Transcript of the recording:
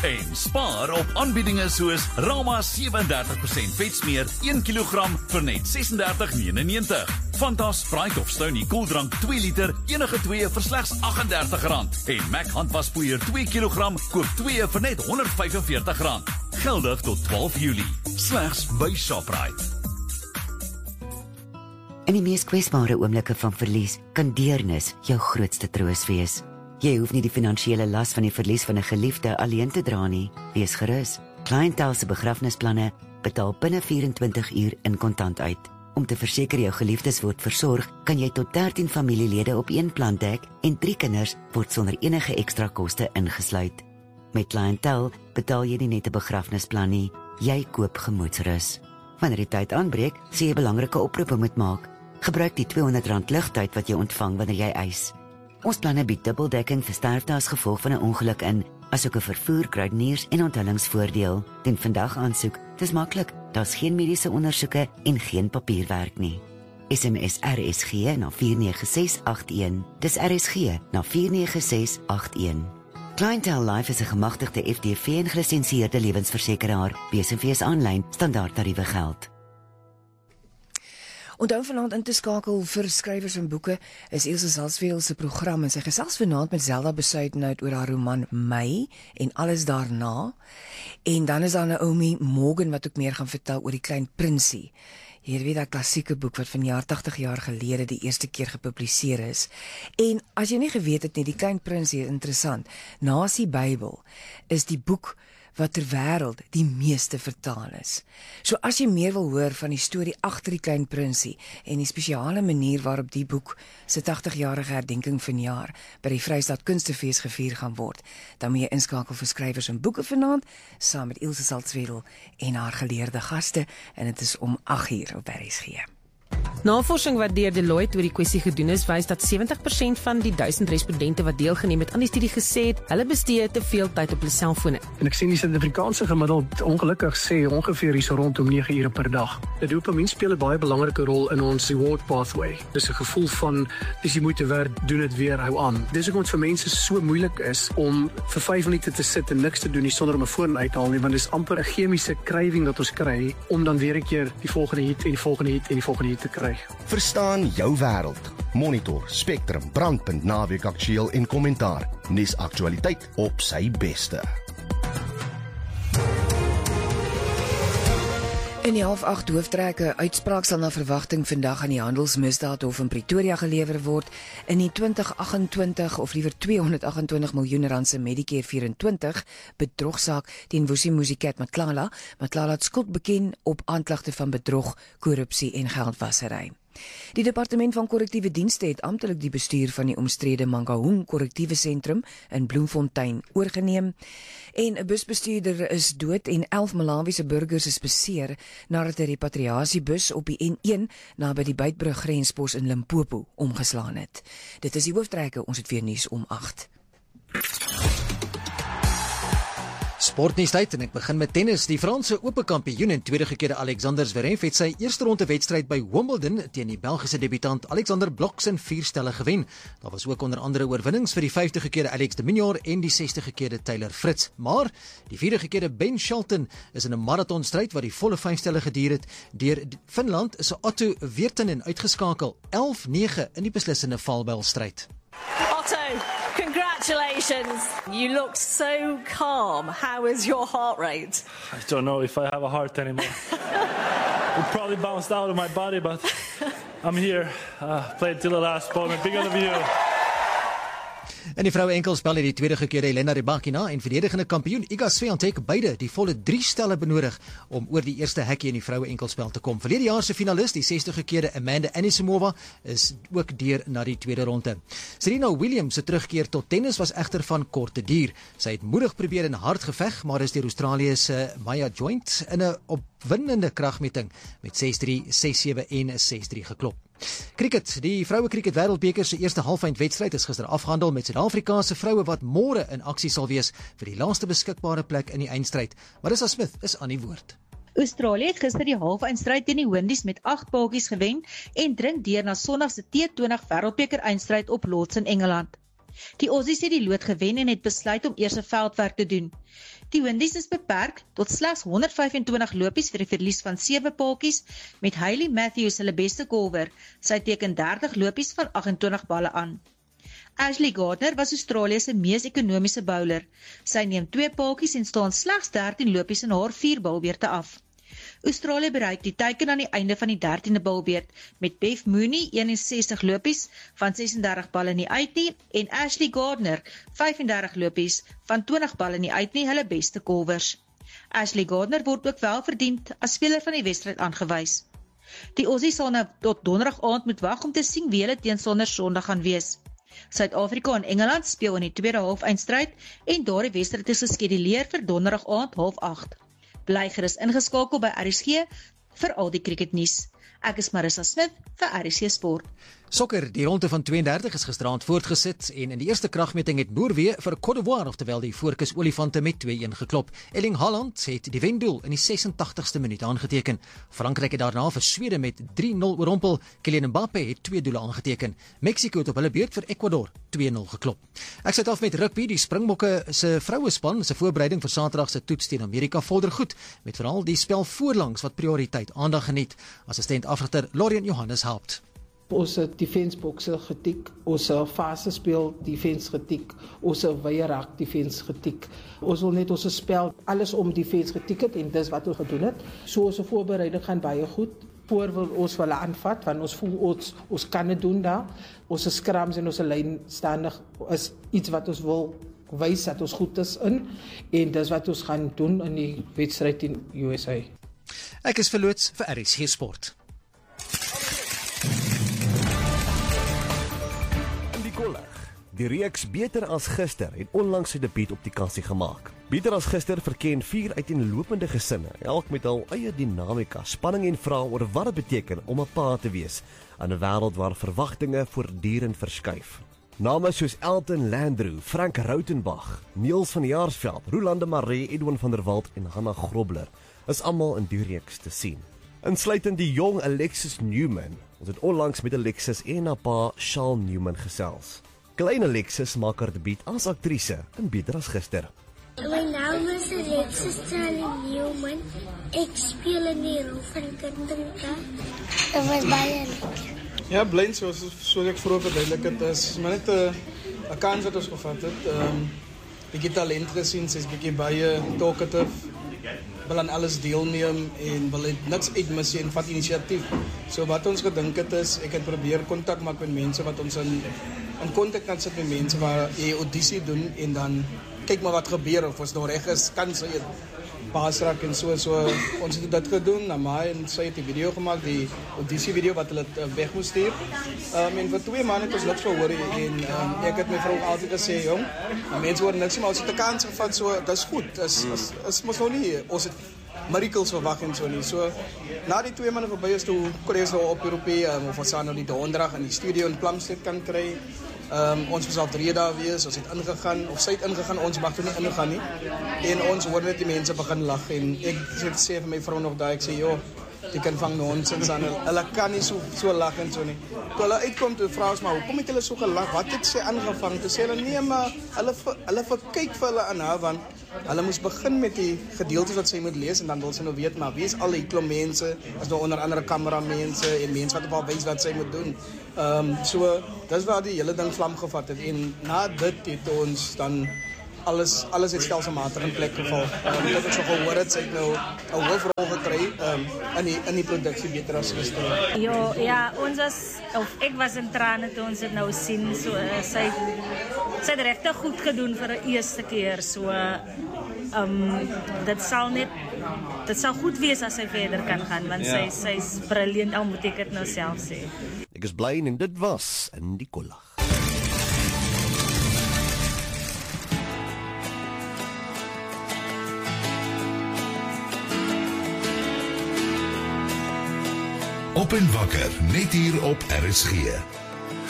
En spaar op aanbiedinge soos Rama 37% vetsmeer 1 kg vir net R36,99. Fanta Sprite of Stoney koeldrank 2 liter, enige 2 vir slegs R38. En Mac handwaspoeier 2 kg, koop 2 vir net R145. Geldig tot 12 Julie. Slegs by Shoprite. In die mees kwesbare oomblikke van verlies kan deernis jou grootste troos wees. Jy hoef nie die finansiële las van die verlies van 'n geliefde alleen te dra nie. Wees gerus. Clientele se begrafnisplanne betaal binne 24 uur in kontant uit. Om te verseker jou geliefdes word versorg, kan jy tot 13 familielede op een plan dek en 3 kinders word sonder enige ekstra koste ingesluit. Met Clientele betaal jy nie net 'n begrafnisplan nie, jy koop gemoedsrus. Wanneer die tyd aanbreek, sê jy belangrike oproepe moet maak. Gebruik die R200 ligtyd wat jy ontvang wanneer jy eis. Ons planne bied dubbeldekking vir sterfte as gevolg van 'n ongeluk in, asook 'n vervoer, kruideniers en onthullingsvoordeel. Doen vandag aansoek. Dis maklik. Daar's geen mediese ondersoeke en geen papierwerk nie. SMS RSG na 49681. Dis RSG na 49681. Clientele Life is 'n gemagtigde FDV en gelisensieerde lewensversekeraar. BSV aanlyn standaardtariewe geld. Onthou vanaand in te skakel vir skrywers en boeke is Ilse Salzwetel se program en sy gesels vanaand met Zelda Besuidenhout oor haar roman My en alles daarna. En dan is daar Naomi Morgan wat ook meer gaan vertel oor die Klein Prinsie. Hier weet dat klassieke boek wat vanjaar 80 jaar gelede die eerste keer gepubliseer is. En as jy nie geweet het nie, die Klein Prinsie is interessant. Na die Bybel is die boek wat ter wêreld die meeste vertaal is. So as jy meer wil hoor van die storie agter die Klein Prinsie en die spesiale manier waarop die boek se 80-jarige herdenking vanjaar by die Vrystaat Kunstefees gevier gaan word, dan moet jy inskakel vir skrywers en boeke vanaand saam met Ilse Salzwetel en haar geleerde gaste en dit is om 8:00 op RSG. Navorsing wat deur Deloitte oor die kwessie gedoen is, wys dat 70% van die 1000 respondente wat deelgeneem het aan die studie gesê het, hulle bestee te veel tyd op hulle selfone. En ek sien die Suid-Afrikaanse gemiddeld ongelukkig sê ongeveer hier so rondom 9 ure per dag. Die dopamien speel 'n baie belangrike rol in ons reward pathway. Dis 'n gevoel van dis jy moeite werd, doen dit weer, hou aan. Dis hoekom dit vir mense so moeilik is om vir 5 minute te sit en niks te doen nie sonder om 'n foon uit te haal nie, want dis amper 'n chemiese craving wat ons kry om dan weer 'n keer die volgende hit en die volgende hit en die volgende hit te kry. Verstaan jou wêreld. Monitor, Spectrum, Brandpunt, Naweek Aktueel en Kommentaar. Nuus aktualiteit op sy beste. In die 7:30 hooftrekke uitspraak sal na verwagting vandag aan die Handelsmisdaadhof in Pretoria gelewer word in die 2028 of liewer 228 miljoen rand se Medicare 24 bedrogsaak teen Vusi Musicat Matlala. Matlala het skuld beken op aanklagte van bedrog, korrupsie en geldwasery. Die Departement van Korrektiewe Dienste het amptelik die bestuur van die omstrede Mangaung Korrektiewe Sentrum in Bloemfontein oorgeneem en 'n busbestuurder is dood en 11 Malawiese burgers is beseer nadat 'n repatriasiebus op die N1 naby die Beitbrug grenspos in Limpopo omgeslaan het. Dit is die hooftrekke, ons het weer nuus om 8. Sportnuustyd en ek begin met tennis. Die Franse Ope kampioen en tweede gekeerde Alexander Zverev het sy eerste ronde wedstryd by Wimbledon teen die Belgiese debutant Alexander Blocks in 4 stelle gewen. Daar was ook onder andere oorwinnings vir die 5de gekeerde Alex de Minaur en die 6de gekeerde Taylor Fritz. Maar die 4de gekeerde Ben Shelton is in 'n marathonstryd wat die volle 5 stelle geduur het. Deur Finland is Otto Virtanen uitgeskakel 11-9 in die beslissende valbylstryd. Otto, congratulations. You look so calm. How is your heart rate? I don't know if I have a heart anymore. It probably bounced out of my body, but I'm here. Played till the last moment. Big of you. In die vroue enkelspel het die tweede gekeerde Elena Rybakina en verdedigende kampioen Iga Swiatek beide die volle 3 stelle benodig om oor die eerste hekkie in die vroue enkelspel te kom. Verlede jaar se finalis, die 60 gekeerde Amanda Anisimova, is ook deur na die tweede ronde. Serena Williams se terugkeer tot tennis was egter van korte duur. Sy het moedig probeer en hard geveg, maar is deur Australië se Maya Joint in 'n opwindende kragmeting met 6-3, 6-7 en 6-3 geklop. Cricket, die vroue cricket wêreldbeker se eerste halfeindwedstryd is gister afgehandel met Suid-Afrika se vroue wat môre in aksie sal wees vir die laaste beskikbare plek in die eindstryd. Marissa Smith is aan die woord. Australië het gister die halfeindstryd teen die Windies met 8 paadjies gewen en drink deur na Sondag se T20 wêreldbeker eindstryd op Lords in Engeland. Die Aussies het die lood gewen en het besluit om eers 'n veldwerk te doen. Die Windies is beperk tot slegs 125 lopies vir die verlies van 7 paadjies, met Hayley Matthews hulle beste kolwer. Sy teken 30 lopies van 28 balle aan. Ashley Gardner was Australië se mees ekonomiese bowler. Sy neem 2 paadjies en staan slegs 13 lopies in haar 4 bilbeurte af. Australië bereik die teiken aan die einde van die 13de bilbeurt met Beth Mooney 61 lopies van 36 balle nie uit nie en Ashley Gardner 35 lopies van 20 balle nie uit nie, hulle beste kolwers. Ashley Gardner word ook wel verdiend as speler van die wedstryd aangewys. Die Aussies sal nou tot donderdag aand moet wag om te sien wie hulle teenstander Sondag gaan wees. Suid-Afrika en Engeland speel in die tweede halfeindstryd en daardie wedstryd is geskeduleer vir donderdag aand 7:30. Bly gerus ingeskakel by RSG vir al die cricketnuus. Ek is Marissa Smith vir RSG Sport. Sokker, die ronde van 32 is gisterand voortgesit en in die eerste kragmeting het Noorwe vir Côte d'Ivoire, oftewel die Voorkus Olifante, met 2-1 geklop. Erling Haaland het die wendoel in die 86ste minuut aangeteken. Frankryk het daarna vir Swede met 3-0 oorrompel. Kylian Mbappé het 2 doele aangeteken. Mexico het op hulle beurt vir Ecuador 2-0 geklop. Ek sluit af met rugby. Die Springbokke se vrouespan se voorbereiding vir Saterdag se toets teen Amerika vorder goed, met veral die spel voorlangs wat prioriteit aandag geniet. Assistent afrigter Lorien Johannes help. Ons defense bokse getik, ons fase speel defense getik, ons wye rak defense getik. Ons wil net ons spel alles om defense getik het en dis wat ons gedoen het. So ons voorbereiding gaan baie goed. Voor wil ons hulle aanvat want ons voel ons kan dit doen daar. Ons scrums en ons lyn staandig is iets wat ons wil wys dat ons goed is in en dis wat ons gaan doen in die wedstryd in USA. Ek is verloots vir RSG Sport. Die reeks Beter as Gister het onlangs sy debuut op die kassie gemaak. Beter as Gister verken 4 uiteenlopende gesinne, elk met hul eie dinamika, spanning en vrae oor wat dit beteken om 'n pa te wees in 'n wêreld waar verwagtinge voortdurend verskuif. Name soos Elton Landru, Frank Rautenbach, Niels van Jaarsveld, Rolande Maree, Edwin van der Walt en Hanna Grobler is almal in die reeks te sien. Insluitend die jong Alexis Newman. Ons het onlangs met Alexis en haar pa Charles Newman gesels. Klein Alexis maak haar debuut as aktrise in Beter as Gister. My naam is Alexis Newman. Ek speel in die rol van Kindrika. Dit was baie lekker. Ja, blind soos ek vroeër verduidelik het, is maar net 'n kans wat ons gevat het. Bietjie talent gesien, sy's bietjie baie talkative. Wil aan alles deelneem en wil niks uitmis en vat inisiatief. So wat ons gedink het is, ek het probeer kontak maak met mense wat ons in kontak kan sit met mense waar jy audisie doen en dan kyk maar wat gebeur of ons nou reg is, kan sy paas raak en so. Ons het dit gedoen, Amai en sy het die video gemaak, die audisie video wat hulle weg moes stuur. En vir 2 maande het ons niks gehoor en ek het my vrou altyd gesê, jong, mense hoor niks, maar ons het 'n kans gevat, so dis goed. Is mos nou nie, ons het miracles verwag en so nie. So na die 2 maande verby is toe kon ons nou op Europee of ons aan nou die donderdag in die studio in Plumstead kan kry. Ons was al 3 dae wees, ons het ingegaan, of sy het ingegaan, ons mag toe nie ingegaan nie. En ons hoor net die mense begin lag en ek sê vir my vrou nog daai, ek sê, joh, jy kan vang nonsens aan, hulle kan nie so lag en so nie. Toe hulle uitkom, toe vra ons maar, hoekom het hulle so gelag, wat het sy aangevang? Toe sê hulle, nee, maar hulle verkyk vir hulle aan haar, want hulle moes begin met die gedeeltes wat sy moet lees en dan wil sy nou weet, maar wie is al die klomp mense, is nou onder andere kameramense en mense wat op al wys wat sy moet doen. So, dis waar die hele ding vlam gevat het en na dit het ons dan alles het stelselmatig in plek geval. Dit het so gehoor het, sy het nou 'n hoofrol gekry in die produksie Beter as Gister. Ja, ek was in trane toe ons dit nou sien, so sy het regtig goed gedoen vir 'n eerste keer, so dit sal goed wees as sy verder kan gaan, want sy's briljant, al moet ek dit nou self sê. Ek is bly en dit was in die kollag. Op en wakker, net hier op RSG.